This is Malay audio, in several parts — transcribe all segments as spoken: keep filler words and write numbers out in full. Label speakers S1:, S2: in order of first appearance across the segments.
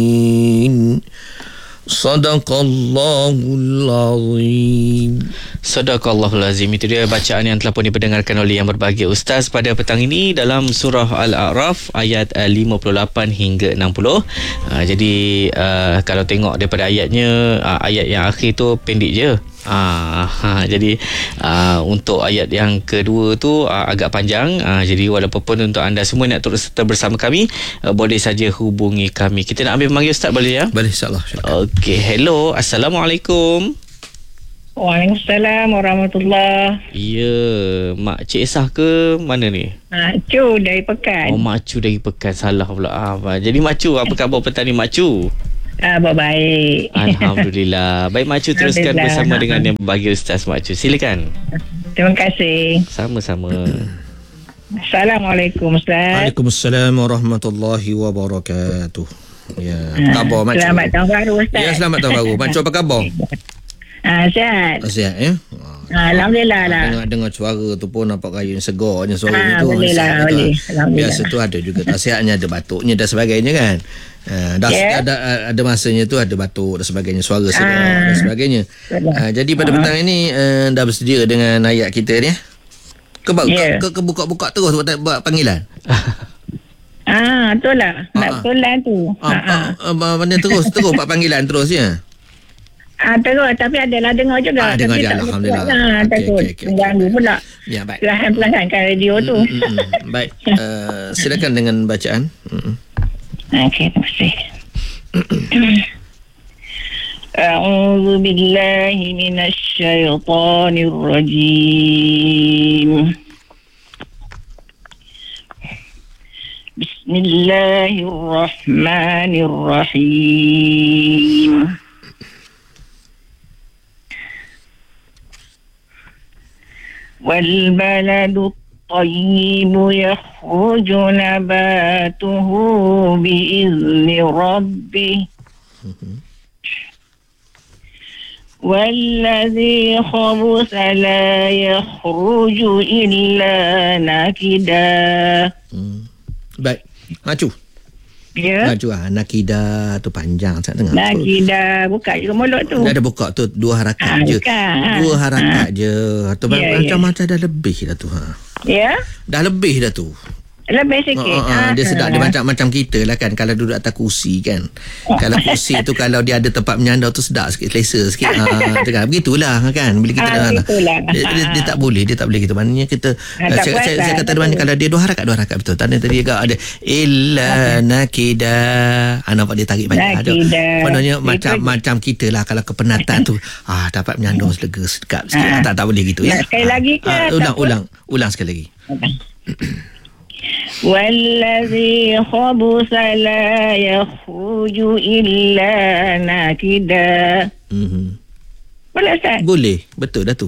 S1: Sadaqallahul azim.
S2: Sadaqallahul azim. Itu dia bacaan yang telah pun diperdengarkan oleh yang berbahagia Ustaz pada petang ini dalam surah Al-A'raf ayat uh, lima puluh lapan hingga enam puluh. Uh, jadi uh, kalau tengok daripada ayatnya, uh, ayat yang akhir tu pendek je. Ah, ha, jadi uh, untuk ayat yang kedua tu uh, agak panjang. Uh, jadi walaupun pun untuk anda semua nak terus serta bersama kami, uh, boleh saja hubungi kami. Kita nak ambil panggil Ustaz, boleh ya?
S1: Boleh, insyaAllah.
S2: Okey, hello, Assalamualaikum.
S3: Waalaikumsalam warahmatullahi.
S2: Ya, Mak Cik Esah ke mana ni?
S3: Mak Cu dari Pekan.
S2: Oh, Mak Cu dari Pekan, salah pula. Ah, jadi Mak Cu, apa khabar petang ni Mak Cu?
S3: Ah, baik.
S2: Alhamdulillah. Baik Mak Cu, teruskan bersama dengan yang bagi Ustaz Mak Cu. Silakan.
S3: Terima kasih.
S2: Sama-sama.
S3: Assalamualaikum Ustaz.
S1: Waalaikumsalam warahmatullahi wabarakatuh. Ya, apa khabar Mak Cu?
S3: Selamat tahun baru Ustaz.
S1: Ya, selamat tahun baru. Mak Cu, apa khabar?
S3: Ah, sihat.
S1: Sihat ya?
S3: Ah, Alhamdulillah lah.
S1: Dengar-dengar suara tu pun nampak raya segarnya suara
S3: Ah,
S1: tu.
S3: boleh lah, boleh. Alhamdulillah.
S1: Biasa tu ada juga tak sihatnya, ada batuknya dan sebagainya kan. Uh, dah
S3: Yeah.
S1: ada, ada masanya tu ada batuk dan sebagainya, suara segar
S3: Ah.
S1: dan sebagainya. Uh, jadi pada petang ini uh, dah bersedia dengan ayat kita ni. Ke,
S3: Yeah.
S1: ke, ke, ke buka-buka terus buat, buat panggilan.
S3: Ah, betul lah. Nak
S1: Ah.
S3: betul lah tu.
S1: Ah,
S3: Ah, ah.
S1: ah, ah, mana terus terus buat panggilan terus ya.
S3: Ah, terus. Tapi adalah dengar juga.
S1: Ah, dengar
S3: tapi
S1: je,
S3: tak
S1: Alhamdulillah.
S3: betul lah.
S1: Okey,
S3: Takut
S1: okey, okey,
S3: mengganggu pula.
S1: Ya, baik.
S3: Perlahan-perlahan kan radio tu.
S1: Mm, mm, mm. Baik. Uh, silakan dengan bacaan. Mm.
S3: Okey, terima kasih. أعوذ بالله من الشيطان الرجيم بسم الله الرحمن الرحيم والبلد الطيب يخرج نباته بإذن ربه والذي خبث لا يخرج إلا نكدا.
S1: Hmm. Baik. Maju.
S3: Ya.
S1: Maju ah. Nakida tu panjang tak dengar.
S3: Nakida buka juga mulut tu.
S1: Dah ada buka tu dua harakat
S3: Ah,
S1: je.
S3: bukan.
S1: Dua harakat
S3: Ah.
S1: je. Tu
S3: Ya,
S1: macam-macam dah lebih dah tu ha.
S3: Ya.
S1: Dah lebih dah tu.
S3: Lebih sikit.
S1: Oh, oh, oh. Dia sedap. Dia macam macam kita lah kan. Kalau duduk atas kursi kan. Kalau kursi tu kalau dia ada tempat menyandar tu sedap sikit. Selesa sikit. Ha, kan? Begitulah kan. Bila kita
S3: Ah,
S1: dah,
S3: begitulah.
S1: dia, dia, dia tak boleh. Dia tak boleh gitu. Maknanya kita.
S3: Ah,
S1: uh,
S3: tak
S1: saya,
S3: puas
S1: saya,
S3: lah,
S1: saya kata
S3: tak
S1: mana
S3: puas.
S1: kalau dia dua harakat. Dua harakat betul. Tadi tadi agak ada. Illa nakida. Ah, nampak dia tarik banyak.
S3: Nakida.
S1: Maknanya
S3: Itu-
S1: macam macam kita lah. Kalau kepenatan tu. Ah, dapat menyandar selega sedap sikit.
S3: Ah.
S1: Ah, tak, tak boleh gitu ya.
S3: Nak sekali lagi ke?
S1: Ah, ulang,
S3: Ataupun-
S1: ulang. Ulang sekali lagi.
S3: والذي خبث لا يخرج إلا نكدا.
S1: Mm-hmm.
S3: Boleh Ustaz?
S1: Boleh. Betul dah tu.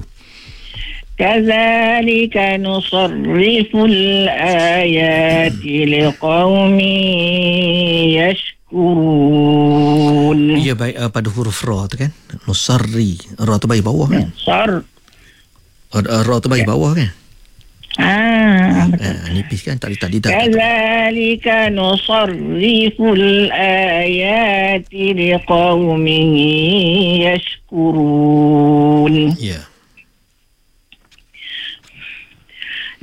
S3: كذلك نصرف الآيات لقوم يشكرون.
S1: Ya baik uh, pada huruf ra tu kan. Nusarri. Ra tu bagi bawah kan.
S3: صر
S1: Uh, ra tu bagi bawah kan.
S3: آه.
S1: Uh, nipis kan tadi tadi tak.
S3: كذلك نصرف الآيات لقوم يشكرون.
S1: Ya.